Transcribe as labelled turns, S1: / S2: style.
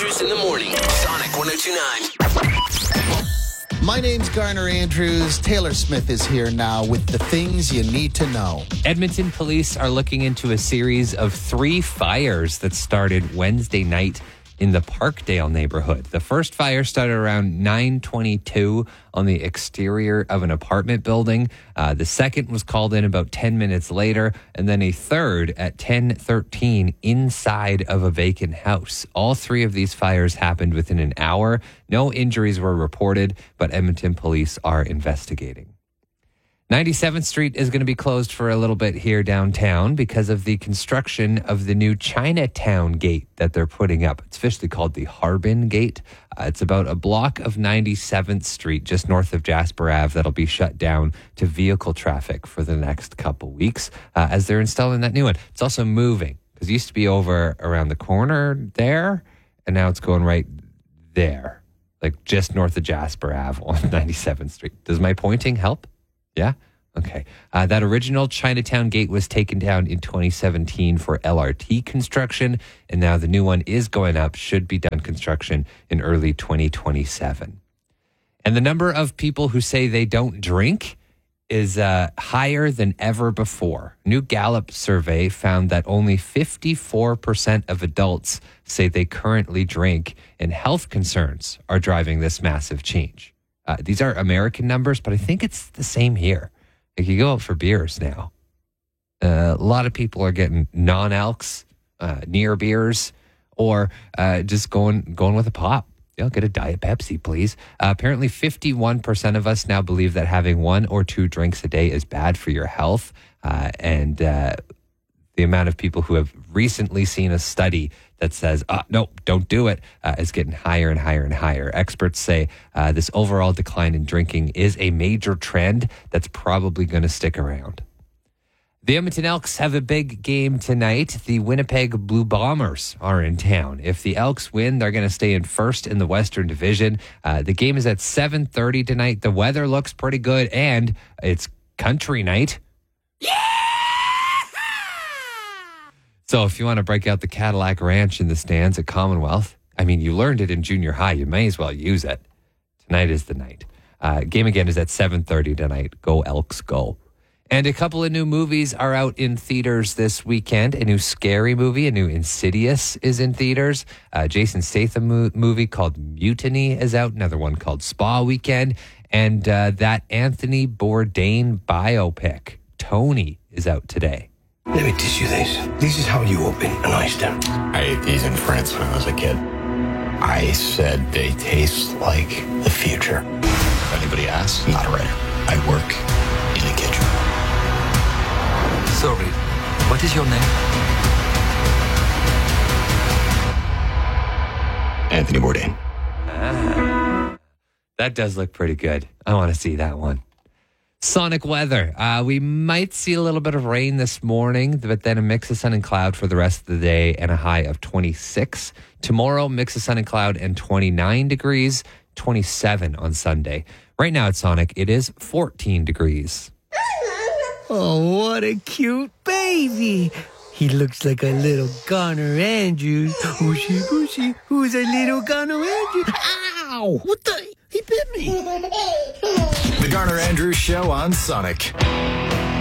S1: Andrews in the morning. Sonic 102.9.
S2: My name's Garner Andrews. Taylor Smith is here now with the things you need to know.
S3: Edmonton police are looking into a series of 3 fires that started Wednesday night in the Parkdale neighborhood. The first fire started around 9:22 on the exterior of an apartment building. The second was called in about 10 minutes later, and then a third at 10:13 inside of a vacant house. All 3 of these fires happened within an hour. No injuries were reported, but Edmonton police are investigating. 97th Street is going to be closed for a little bit here downtown because of the construction of the new Chinatown gate that they're putting up. It's officially called the Harbin Gate. It's about a block of 97th Street, just north of Jasper Ave, that'll be shut down to vehicle traffic for the next couple weeks as they're installing that new one. It's also moving because it used to be over around the corner there, and now it's going right there, like just north of Jasper Ave on 97th Street. Does my pointing help? Yeah? Okay. That original Chinatown gate was taken down in 2017 for LRT construction, and now the new one is going up, should be done construction in early 2027. And the number of people who say they don't drink is higher than ever before. New Gallup survey found that only 54% of adults say they currently drink, and health concerns are driving this massive change. These are American numbers, but I think it's the same here. Like you go out for beers now. A lot of people are getting non-alcs, near beers, or just going with a pop. Get a Diet Pepsi, please. Apparently, 51% of us now believe that having 1 or 2 drinks a day is bad for your health. And the amount of people who have recently seen a study that says, no, don't do it, is getting higher and higher and higher. Experts say this overall decline in drinking is a major trend that's probably going to stick around. The Edmonton Elks have a big game tonight. The Winnipeg Blue Bombers are in town. If the Elks win, they're going to stay in first in the Western Division. The game is at 7:30 tonight. The weather looks pretty good, and it's country night. So if you want to break out the Cadillac Ranch in the stands at Commonwealth, I mean, you learned it in junior high. You may as well use it. Tonight is the night. Game again is at 7:30 tonight. Go Elks, go. And a couple of new movies are out in theaters this weekend. A new Scary Movie, a new Insidious is in theaters. Jason Statham movie called Mutiny is out. Another one called Spa Weekend. And that Anthony Bourdain biopic, Tony, is out today.
S4: Let me teach you this. This is how you open an oyster.
S5: I ate these in France when I was a kid. I said they taste like the future. If anybody asks, I'm not a writer. I work in a kitchen.
S6: Sorry, what is your name?
S5: Anthony Bourdain.
S3: That does look pretty good. I want to see that one. Sonic weather. We might see a little bit of rain this morning, but then a mix of sun and cloud for the rest of the day and a high of 26. Tomorrow, mix of sun and cloud and 29 degrees, 27 on Sunday. Right now at Sonic, it is 14 degrees.
S7: Oh, what a cute baby. He looks like a little Garner Andrews. Ooshy, ooshy, who's a little Garner Andrews? Ow! What the? He bit me.
S8: The Garner Andrews Show on Sonic.